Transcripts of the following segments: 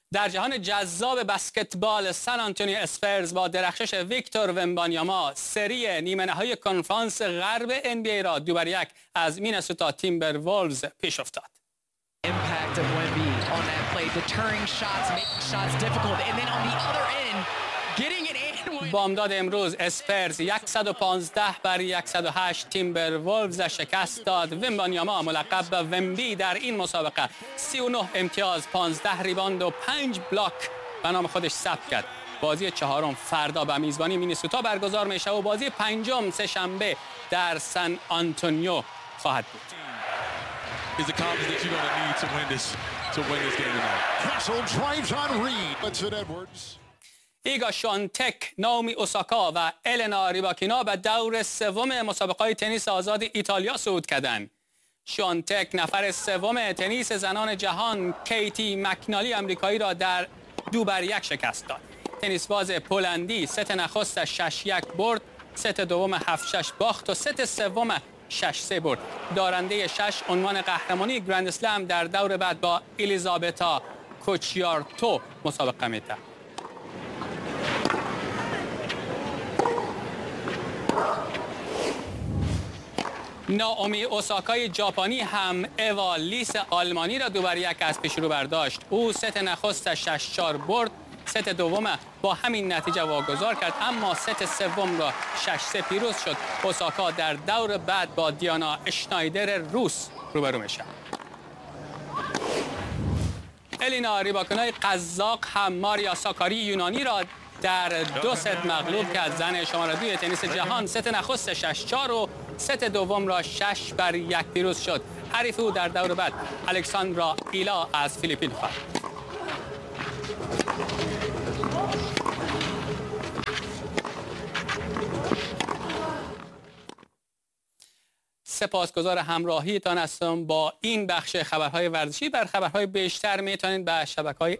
در جهان جذاب بسکتبال، سن آنتونیو اسپرز با درخشش ویکتور ومبانیاما سری نیمه نهایی کنفرانس غرب NBA را 2-1 از مینسوتا تیمبرولفز پیش افتاد. بامداد امروز اسپرز 115-108 تیمبرولفز شکست داد. ومبانیاما ملقب به ومبی در این مسابقه 39 امتیاز، 15 ریباند و 5 بلاک به نام خودش ثبت کرد. بازی چهارم فردا به میزبانی مینیسوتا برگزار میشه و بازی پنجم سه‌شنبه در سن آنتونیو خواهد بود. ایگا شوانتک، ناومی اوساکا و النا ریباکینا به دور سوم مسابقات تنیس آزاد ایتالیا صعود کردند. شوانتک نفر سوم تنیس زنان جهان کیتی مکنالی امریکایی را در 2-1 شکست داد. تنیس باز پولندی ست نخستش 6-1 برد، ست دوم 7-6 باخت و ست سوم 6-3 برد. دارنده 6 عنوان قهرمانی گرند اسلم در دور بعد با الیزابتا کوچیارتو مسابقه می‌کرد. ناومی اوساکای ژاپنی هم اوا لیس آلمانی را 2-1 از پیش رو برداشت. او ست نخستش 6-4 برد، ست دوم با همین نتیجه واگذار کرد، اما ست سوم را 6-3 پیروز شد. اوساکا در دور بعد با دیانا اشنایدر روس روبرو میشه. الینا ریباکینای قزاق هم ماریا ساکاری یونانی را در 2 ست مغلوب کرد. زن شماره 2 تنیس جهان ست نخست 6-4 و ست دوم را 6-1 پیروز شد. حریف او در دور بعد الکساندرا ایلا از فیلیپین خواهد. سپاسگزار همراهیتان هستم با این بخش خبرهای ورزشی. بر خبرهای بیشتر میتونید به شبکه‌های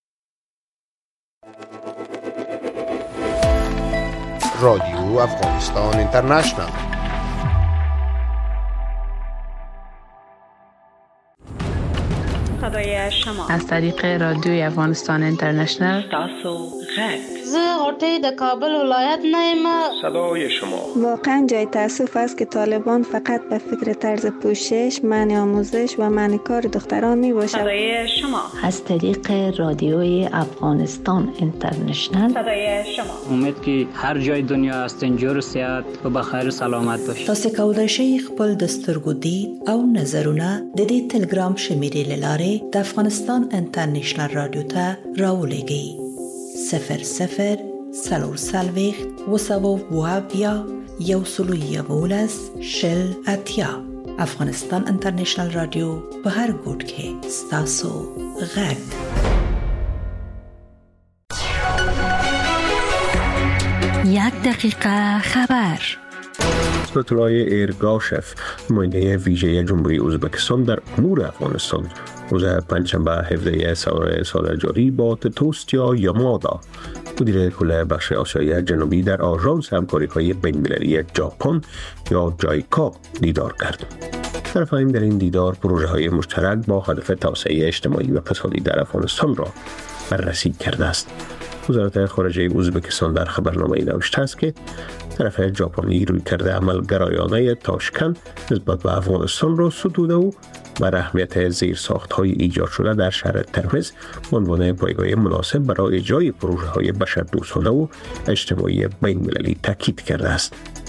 رادیو افغانستان اینترنشنال. صدای شما از طریق رادیوی افغانستان اینترنشنال. تاسو غږ زه غوټۍ د کابل ولایت نه یم. صدای شما واقعا جای تأسف است که طالبان فقط به فکر طرز پوشش، منع آموزش و منع کار دختران می باشد. صدای شما از طریق رادیوی افغانستان اینترنشنال. صدای شما امید که هر جای دنیا هستین جور و صحت و بخیر و سلامت باشید. تاسو کولای شئ خپل د سترګو دید او نظرونه د دې ټلګرام شمیرې لاره د افغانستان انټرنیشنل رادیو ته راولېږئ. 00 وسوابیا یوسلویبولس شل اتیا. افغانستان انټرنیشنل رادیو په هر ګوټ کې ستاسو غږ. یک دقیقه خبر. اسپاتولای ایرگاشف، نماینده ویژه جمهوری ازبکستان در امور افغانستان، روز پنجشنبه 17 سال جاری با توستیا یامادا، مدیر کل بخش آسیای جنوبی در آژانس همکاری‌های بین‌المللی ژاپن یا جایکا دیدار کرد. طرفین در این دیدار پروژه‌های مشترک با هدف توسعه اجتماعی و اقتصادی در افغانستان را بررسی کرده است. وزارت خارجه ازبکستان در خبرنامه‌ای نوشته است که طرف ژاپنی رویکرد عملگرایانه تاشکند نسبت به افغانستان را ستوده و بر اهمیت زیرساخت‌های ایجاد شده در شهر ترمز به عنوان پایگاه مناسب برای اجرای پروژه‌های بشردوستانه و اجتماعی بین‌المللی تاکید کرده است.